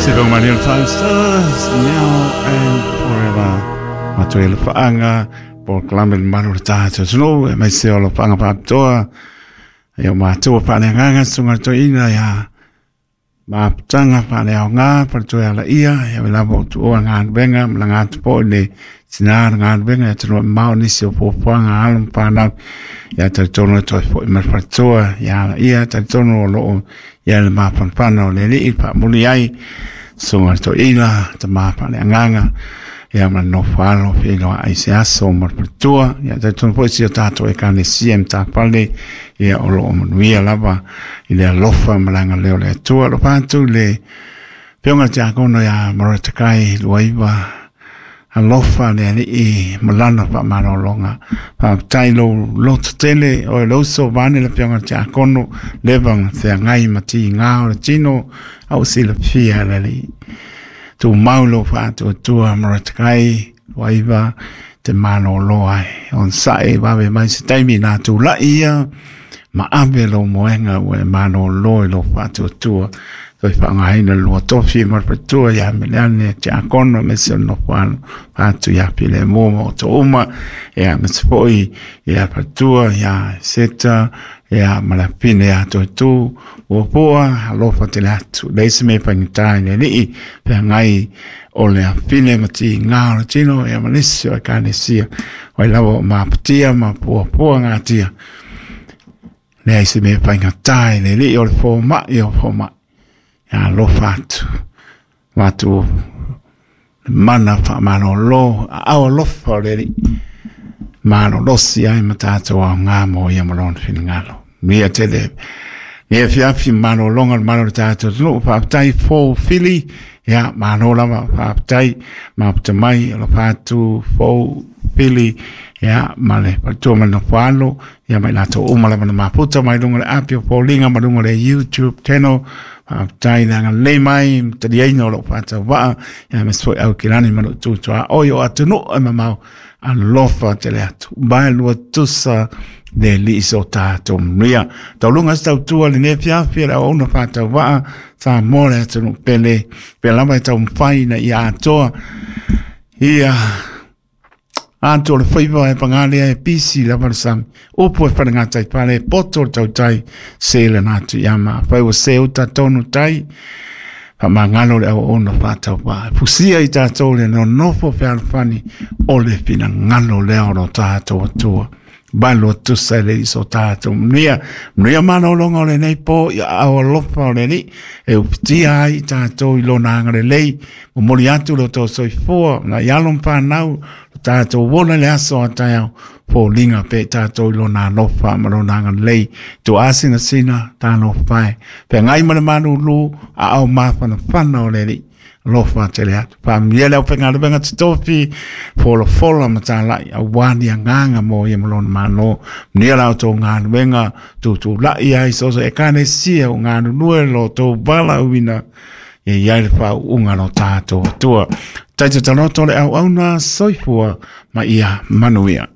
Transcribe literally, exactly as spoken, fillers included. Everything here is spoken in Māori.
Silver Maniel Five Stars, now and forever. Matuel Faanga, proclaim Manurta to snow, and my seal of Panga Paptoa. Yo Matu Pananga, Sungatoina, ya. Maptanga Pananga, Patuela Ia, Yavilabo to Oangan Benga, Langat Pony, Sinar, Gan Benga, to Maunisio for Panga, Alan Pana, Yatatono to Mapatua, Yala Ia, Tatono, Yal Mapan Pano, Lili, Muliai. Sunga to ila te mapa le anganga ya man no falo filo ai se aso mo pertua ya te ton po si tato e kan si em ta pale ya olo mo via lava ile lofa malanga leo le tua lo pantu le pionga ja kono ya mo te kai loiva alofa le i malana pa manolonga pa tailo lot tele o lo so vane le pionga ja kono levang se ngai mati ngao chino au sila fia lali tu maulo fa tu tua maratai waiva te mano loai on sai va ve mai taimi na tu la ia ma ave lo moenga we mano loi lo fa tu tua toi fa ngai na lo to fi mar pe tua ya melane ja kono me se no fan fa tu ya pile momo to uma ya me spoi ya pa tua ya seta ya malapine ya to tu o poa lo fa te latu dei se me pantai ne ni pe ngai o le fine mati ngao chino ya malesio ka ne sia wai lavo ma patia ma poa poa ngatia ne se me pantai ne ni o fo ma yo fo ma ya lo fatu watu mana fa mano lo au lo fa le mano lo sia matato ngamo ya malon finingalo mia tele mia fia fi mano longa mano tato no fa tai fo fili ya mano la fa tai ma mai lo fatu fo fili ya male to mano falo ya mai la to umala ma puta mai longa apio fo linga ma longa le YouTube channel tai na le mai te dia no lo fata va ya me so au kilani ma tu tu o yo atu no ma ma an lofa te le atu ba lo tu sa de li so ta to mia to lunga sta tu le ne fia fia o no fata va sa mole tu no pele pela mai ta un fai na ya to ia anto le foi vai pangale e pisi la versam o po per ngata i pale poto tau tai se le natu yama fa o se o ta tonu tai pa mangalo le o no fata va fusia i ta to le no no fo fer fani o le fina ngalo le o ta to to ballo tu sai le so ta to mia mia mano longo le nei po ya o lo fa le ni e o ti ai ta to lo na ngale lei o moriatu lo to so fo na yalom pa nau tato wona le aso ataya po linga pe tato lo na no fa ma lo na lei to asina sina ta no fai pe ngai ma manu lu a au ma fa na fa no le ni lo fa tele at pa mi le o pe ngai benga stofi po lo fola ma ta la a wani nganga mo ye mo lo ma no ni la to ngai benga tu tu la ia so so e kane sia o ngai no lo to bala wina e ia fa unga no tato tua taito tanoto le au au na soifua ma ia manuia.